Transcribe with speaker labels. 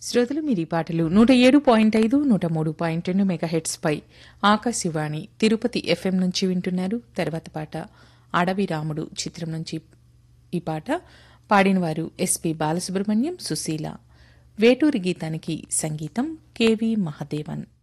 Speaker 1: శ్రోతలు మీరు ఈ పాటలు 107.5 103.2 మెగాహెట్స్ పై ఆకాశవాణి తిరుపతి ఎఫ్ఎం నుంచి వింటున్నారు. తర్వాత పాట అడవి రాముడు చిత్రం నుంచి ఈ పాట పాడినవారు ఎస్పి బాలసుబ్రహ్మణ్యం, సుశీల. వేటూరి గీతానికి సంగీతం కెవి మహదేవన్.